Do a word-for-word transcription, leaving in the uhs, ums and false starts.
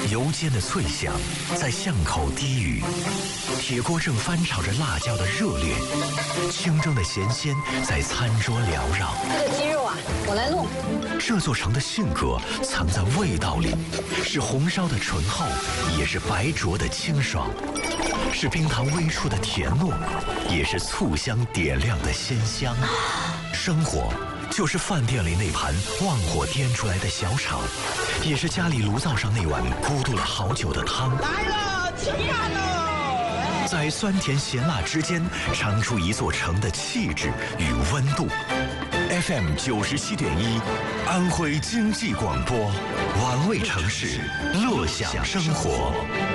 油煎的脆香在巷口低语，铁锅正翻炒着辣椒的热烈，清蒸的咸鲜在餐桌缭绕。 这个鸡肉啊，我来弄。 这座城的性格藏在味道里，是红烧的醇厚，也是白灼的清爽，是冰糖微出的甜糯，也是醋香点亮的鲜香。生活就是饭店里那盘旺火颠出来的小炒，也是家里炉灶上那碗咕嘟了好久的汤。 来了，吃饭喽！ 在酸甜咸辣之间，尝出一座城的气质与温度。F M 九十七点一，安徽经济广播，玩味城市，乐享生活。